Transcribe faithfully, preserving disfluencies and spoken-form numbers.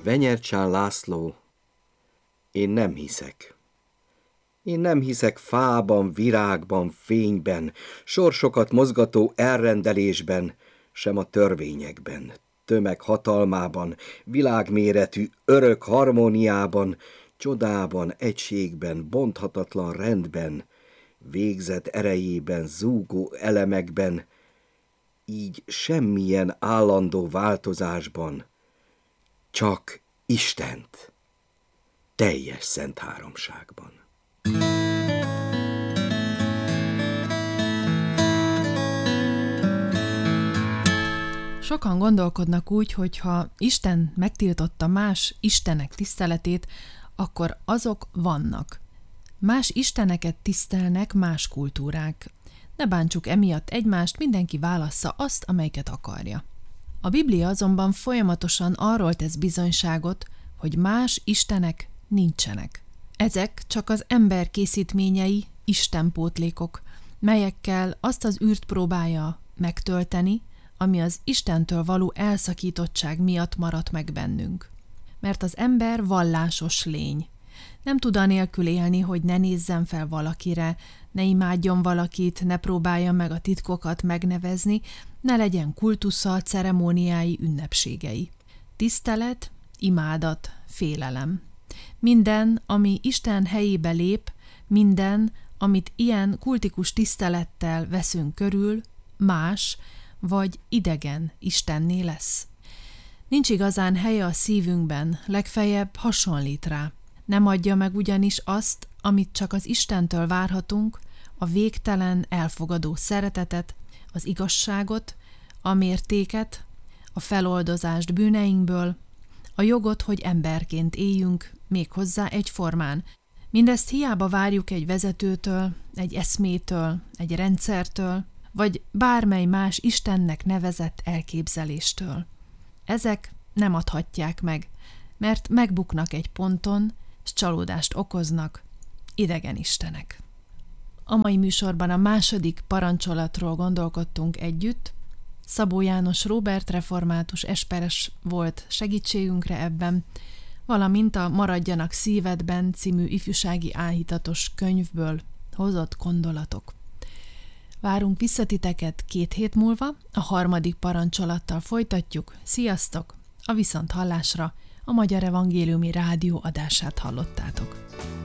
Venyercsán László: Én nem hiszek. Én nem hiszek fában, virágban, fényben, sorsokat mozgató elrendelésben, sem a törvényekben, tömeg hatalmában, világméretű örök harmóniában, csodában, egységben, bonthatatlan rendben, végzet erejében, zúgó elemekben, így semmilyen állandó változásban, csak Istent, teljes szent háromságban. Sokan gondolkodnak úgy, hogy ha Isten megtiltotta más istenek tiszteletét, akkor azok vannak. Más isteneket tisztelnek más kultúrák. Ne bántsuk emiatt egymást, mindenki válassza azt, amelyiket akarja. A Biblia azonban folyamatosan arról tesz bizonyságot, hogy más istenek nincsenek. Ezek csak az ember készítményei, istenpótlékok, melyekkel azt az űrt próbálja megtölteni, ami az Istentől való elszakítottság miatt maradt meg bennünk. Mert az ember vallásos lény. Nem tud anélkül élni, hogy ne nézzen fel valakire, ne imádjon valakit, ne próbálja meg a titkokat megnevezni, ne legyen kultusza, ceremóniái, ünnepségei. Tisztelet, imádat, félelem. Minden, ami Isten helyébe lép, minden, amit ilyen kultikus tisztelettel veszünk körül, más vagy idegen Istenné lesz. Nincs igazán helye a szívünkben, legfeljebb hasonlít rá. Nem adja meg ugyanis azt, amit csak az Istentől várhatunk, a végtelen elfogadó szeretetet, az igazságot, a mértéket, a feloldozást bűneinkből, a jogot, hogy emberként éljünk, méghozzá egyformán. Mindezt hiába várjuk egy vezetőtől, egy eszmétől, egy rendszertől, vagy bármely más Istennek nevezett elképzeléstől. Ezek nem adhatják meg, mert megbuknak egy ponton, s csalódást okoznak, idegen istenek. A mai műsorban a második parancsolatról gondolkodtunk együtt. Szabó János Róbert református esperes volt segítségünkre ebben, valamint a Maradjanak szívedben című ifjúsági áhítatos könyvből hozott gondolatok. Várunk vissza titeket két hét múlva, a harmadik parancsolattal folytatjuk. Sziasztok! A viszonthallásra a Magyar Evangéliumi Rádió adását hallottátok.